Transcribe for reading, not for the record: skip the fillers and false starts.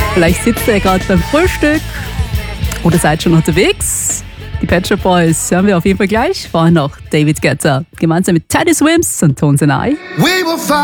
Vielleicht sitzt ihr gerade beim Frühstück oder seid schon unterwegs. Die Pet Shop Boys hören wir auf jeden Fall gleich. Vorher noch David Guetta, gemeinsam mit Teddy Swims und Tones and I.